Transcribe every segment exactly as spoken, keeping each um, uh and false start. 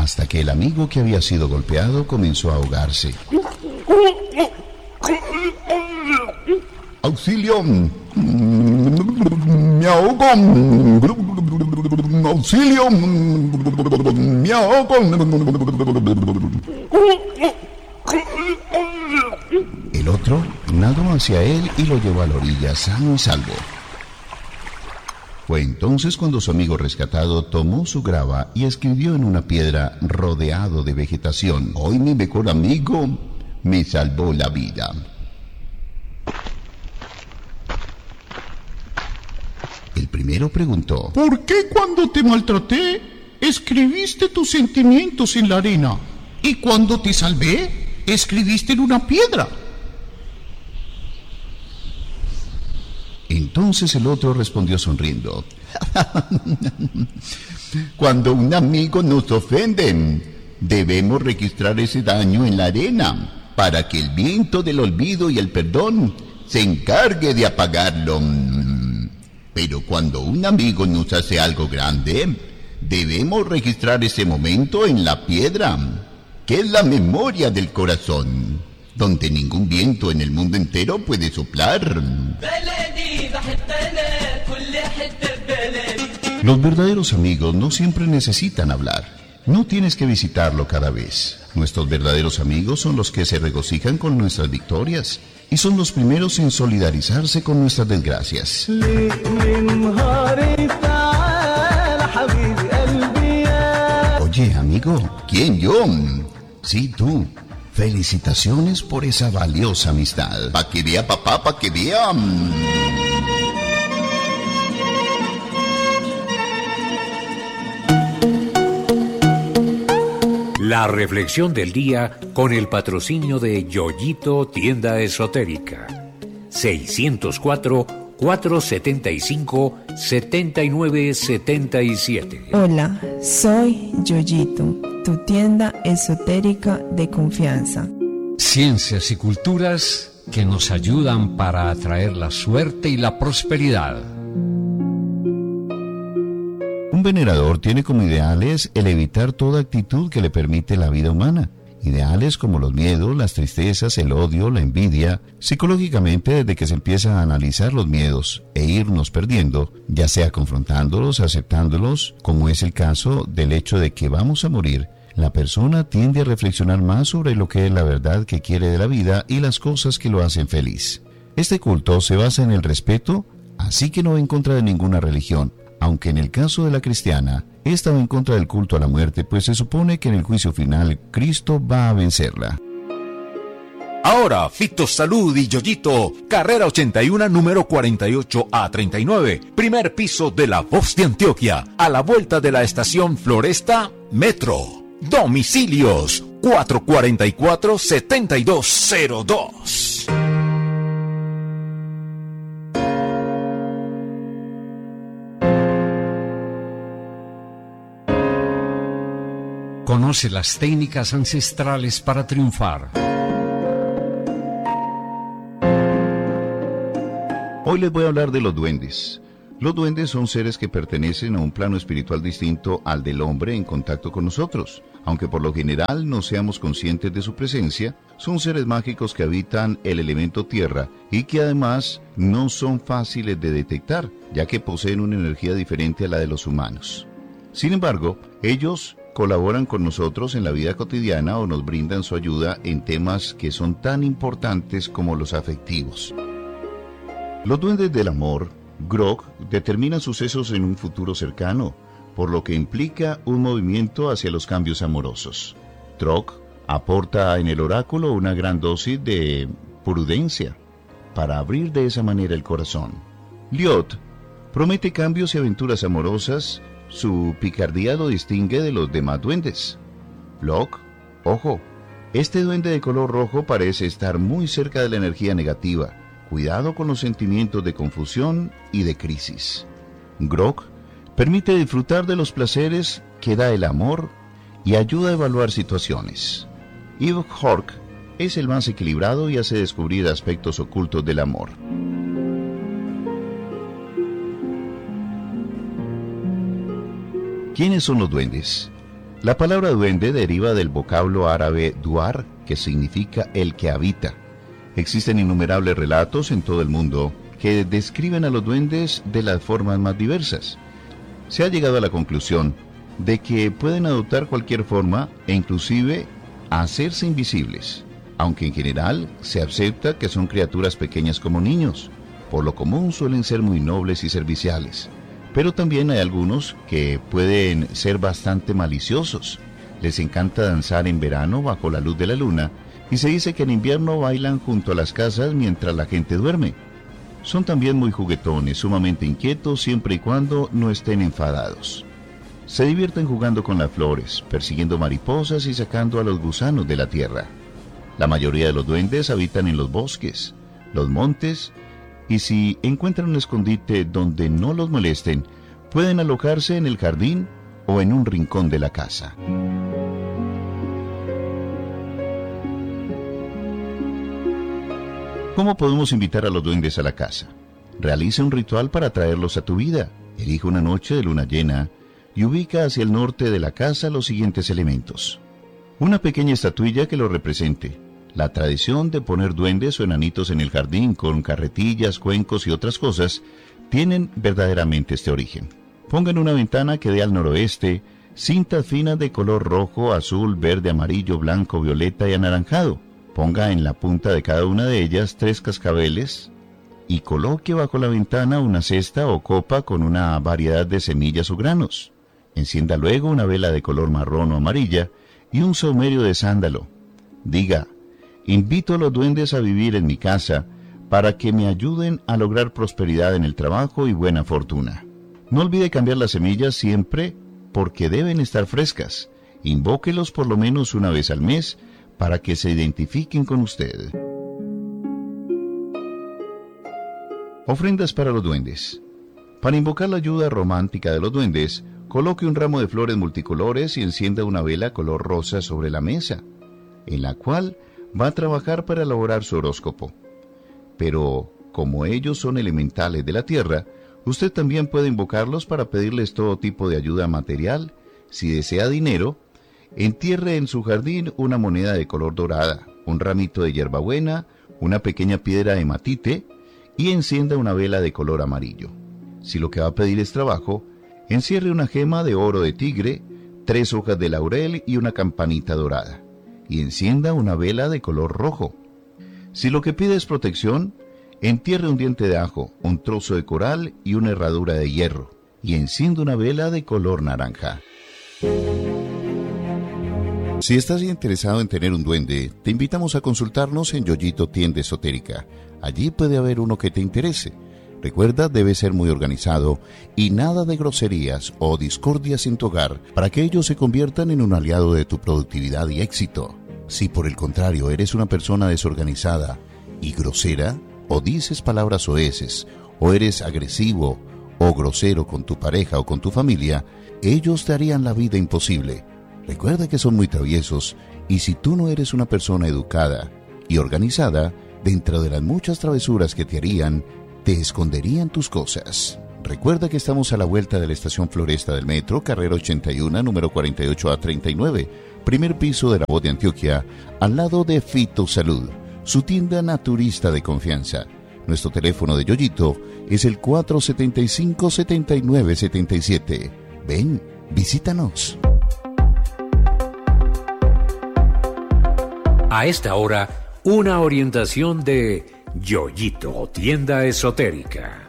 hasta que el amigo que había sido golpeado comenzó a ahogarse. ¡Auxilio! ¡Me ahogo! ¡Auxilio! ¡Me ahogo! El otro nadó hacia él y lo llevó a la orilla sano y salvo. Fue entonces cuando su amigo rescatado tomó su grava y escribió en una piedra rodeado de vegetación: «Hoy mi mejor amigo me salvó la vida». El primero preguntó: ¿por qué cuando te maltraté escribiste tus sentimientos en la arena y cuando te salvé escribiste en una piedra? Entonces el otro respondió sonriendo: cuando un amigo nos ofende, debemos registrar ese daño en la arena para que el viento del olvido y el perdón se encargue de apagarlo. Pero cuando un amigo nos hace algo grande, debemos registrar ese momento en la piedra, que es la memoria del corazón, donde ningún viento en el mundo entero puede soplar. Los verdaderos amigos no siempre necesitan hablar. No tienes que visitarlo cada vez. Nuestros verdaderos amigos son los que se regocijan con nuestras victorias y son los primeros en solidarizarse con nuestras desgracias. Oye, amigo, ¿quién yo? Sí, tú. Felicitaciones por esa valiosa amistad. Pa' que vea, papá, pa' que vea. La reflexión del día con el patrocinio de Yoyito Tienda Esotérica. seiscientos cuatro, cuatrocientos setenta y cinco, setenta y nueve setenta y siete. Hola, soy Yoyito, tu tienda esotérica de confianza. Ciencias y culturas que nos ayudan para atraer la suerte y la prosperidad. Un venerador tiene como ideales el evitar toda actitud que le permite la vida humana. Ideales como los miedos, las tristezas, el odio, la envidia. Psicológicamente, desde que se empieza a analizar los miedos e irnos perdiendo, ya sea confrontándolos, aceptándolos, como es el caso del hecho de que vamos a morir, la persona tiende a reflexionar más sobre lo que es la verdad que quiere de la vida y las cosas que lo hacen feliz. Este culto se basa en el respeto, así que no va en contra de ninguna religión, aunque en el caso de la cristiana, esta va en contra del culto a la muerte, pues se supone que en el juicio final Cristo va a vencerla. Ahora, Fitosalud y Yoyito, carrera ochenta y uno, número cuarenta y ocho A treinta y nueve, primer piso de La Voz de Antioquia, a la vuelta de la estación Floresta Metro. Domicilios cuatro cuatro cuatro, siete dos cero dos. Conoce las técnicas ancestrales para triunfar. Hoy les voy a hablar de los duendes. Los duendes son seres que pertenecen a un plano espiritual distinto al del hombre en contacto con nosotros. Aunque por lo general no seamos conscientes de su presencia, son seres mágicos que habitan el elemento tierra y que además no son fáciles de detectar, ya que poseen una energía diferente a la de los humanos. Sin embargo, ellos colaboran con nosotros en la vida cotidiana o nos brindan su ayuda en temas que son tan importantes como los afectivos. Los duendes del amor, Grog, determinan sucesos en un futuro cercano, por lo que implica un movimiento hacia los cambios amorosos. Trog aporta en el oráculo una gran dosis de prudencia para abrir de esa manera el corazón. Liot promete cambios y aventuras amorosas. Su picardía lo distingue de los demás duendes. Flock, ojo, este duende de color rojo parece estar muy cerca de la energía negativa. Cuidado con los sentimientos de confusión y de crisis. Grog permite disfrutar de los placeres que da el amor y ayuda a evaluar situaciones. Eve Hork es el más equilibrado y hace descubrir aspectos ocultos del amor. ¿Quiénes son los duendes? La palabra duende deriva del vocablo árabe duar, que significa el que habita. Existen innumerables relatos en todo el mundo que describen a los duendes de las formas más diversas. Se ha llegado a la conclusión de que pueden adoptar cualquier forma e inclusive hacerse invisibles, aunque en general se acepta que son criaturas pequeñas como niños. Por lo común suelen ser muy nobles y serviciales, pero también hay algunos que pueden ser bastante maliciosos. Les encanta danzar en verano bajo la luz de la luna y se dice que en invierno bailan junto a las casas mientras la gente duerme. Son también muy juguetones, sumamente inquietos siempre y cuando no estén enfadados. Se divierten jugando con las flores, persiguiendo mariposas y sacando a los gusanos de la tierra. La mayoría de los duendes habitan en los bosques, los montes, y si encuentran un escondite donde no los molesten, pueden alojarse en el jardín o en un rincón de la casa. ¿Cómo podemos invitar a los duendes a la casa? Realiza un ritual para traerlos a tu vida. Elige una noche de luna llena y ubica hacia el norte de la casa los siguientes elementos. Una pequeña estatuilla que lo represente. La tradición de poner duendes o enanitos en el jardín con carretillas, cuencos y otras cosas tienen verdaderamente este origen. Ponga en una ventana que dé al noroeste cintas finas de color rojo, azul, verde, amarillo, blanco, violeta y anaranjado. Ponga en la punta de cada una de ellas tres cascabeles y coloque bajo la ventana una cesta o copa con una variedad de semillas o granos. Encienda luego una vela de color marrón o amarilla y un saumerio de sándalo. Diga: invito a los duendes a vivir en mi casa para que me ayuden a lograr prosperidad en el trabajo y buena fortuna. No olvide cambiar las semillas siempre porque deben estar frescas. Invóquelos por lo menos una vez al mes para que se identifiquen con usted. Ofrendas para los duendes. Para invocar la ayuda romántica de los duendes, coloque un ramo de flores multicolores y encienda una vela color rosa sobre la mesa, en la cual va a trabajar para elaborar su horóscopo. Pero, como ellos son elementales de la tierra, usted también puede invocarlos para pedirles todo tipo de ayuda material. Si desea dinero, entierre en su jardín una moneda de color dorada, un ramito de hierbabuena, una pequeña piedra de hematite y encienda una vela de color amarillo. Si lo que va a pedir es trabajo, encierre una gema de oro de tigre, tres hojas de laurel y una campanita dorada, y encienda una vela de color rojo. Si lo que pide es protección, entierre un diente de ajo, un trozo de coral y una herradura de hierro, y encienda una vela de color naranja. Si estás interesado en tener un duende, te invitamos a consultarnos en Yoyito Tienda Esotérica. Allí puede haber uno que te interese. Recuerda, debe ser muy organizado y nada de groserías o discordias en tu hogar para que ellos se conviertan en un aliado de tu productividad y éxito. Si por el contrario eres una persona desorganizada y grosera, o dices palabras soeces, o eres agresivo o grosero con tu pareja o con tu familia, ellos te harían la vida imposible. Recuerda que son muy traviesos y si tú no eres una persona educada y organizada, dentro de las muchas travesuras que te harían, te esconderían tus cosas. Recuerda que estamos a la vuelta de la estación Floresta del Metro, carrera ochenta y uno, número cuarenta y ocho A treinta y nueve, primer piso de La Voz de Antioquia, al lado de Fito Salud, su tienda naturista de confianza. Nuestro teléfono de Yoyito es el cuatro siete cinco, siete nueve siete siete. Ven, visítanos. A esta hora, una orientación de Yoyito, tienda esotérica.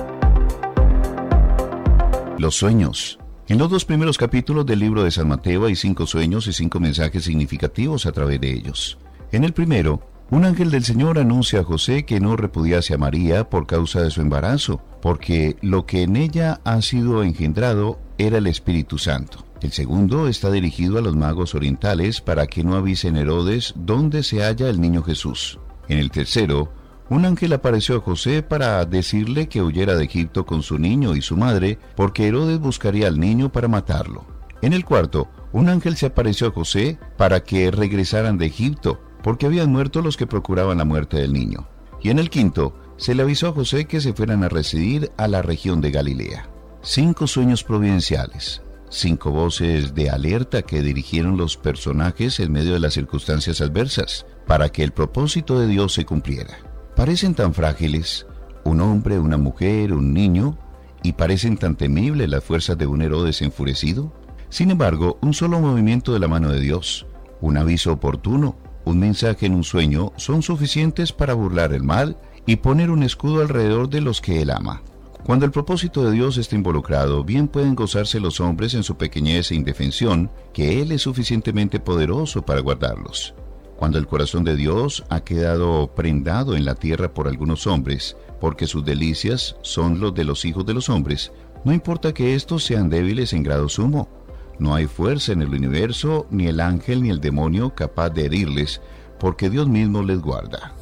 Los sueños. En los dos primeros capítulos del libro de San Mateo hay cinco sueños y cinco mensajes significativos a través de ellos. En el primero, un ángel del Señor anuncia a José que no repudiase a María por causa de su embarazo, porque lo que en ella ha sido engendrado era el Espíritu Santo. El segundo está dirigido a los magos orientales para que no avisen Herodes dónde se halla el niño Jesús. En el tercero, un ángel apareció a José para decirle que huyera de Egipto con su niño y su madre, porque Herodes buscaría al niño para matarlo. En el cuarto, un ángel se apareció a José para que regresaran de Egipto, porque habían muerto los que procuraban la muerte del niño. Y en el quinto, se le avisó a José que se fueran a residir a la región de Galilea. Cinco sueños providenciales. cinco voces de alerta que dirigieron los personajes en medio de las circunstancias adversas, para que el propósito de Dios se cumpliera. Parecen tan frágiles, un hombre, una mujer, un niño, y parecen tan temibles las fuerzas de un Herodes enfurecido. Sin embargo, un solo movimiento de la mano de Dios, un aviso oportuno, un mensaje en un sueño, son suficientes para burlar el mal y poner un escudo alrededor de los que Él ama. Cuando el propósito de Dios está involucrado, bien pueden gozarse los hombres en su pequeñez e indefensión, que Él es suficientemente poderoso para guardarlos. Cuando el corazón de Dios ha quedado prendado en la tierra por algunos hombres, porque sus delicias son los de los hijos de los hombres, no importa que estos sean débiles en grado sumo. No hay fuerza en el universo, ni el ángel ni el demonio capaz de herirles, porque Dios mismo les guarda.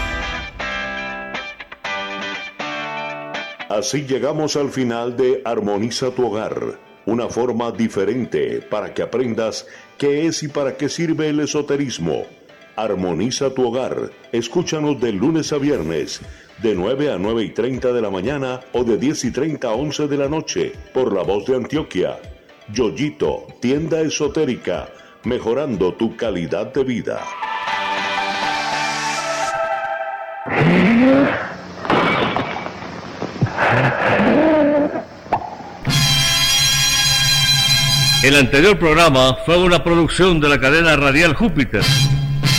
Así llegamos al final de Armoniza tu Hogar, una forma diferente para que aprendas qué es y para qué sirve el esoterismo. Armoniza tu Hogar. Escúchanos de lunes a viernes, de nueve a nueve y treinta de la mañana o de diez y treinta a once de la noche, por La Voz de Antioquia. Yoyito, tienda esotérica, mejorando tu calidad de vida. El anterior programa fue una producción de la cadena radial Júpiter.